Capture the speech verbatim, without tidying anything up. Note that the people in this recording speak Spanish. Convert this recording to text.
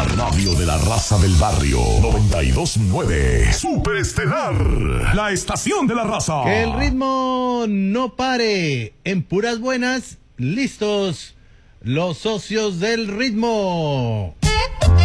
La radio de la raza del barrio. noventa y dos punto nueve. Superestelar. La estación de la raza. Que el ritmo no pare. En puras buenas, listos los socios del ritmo.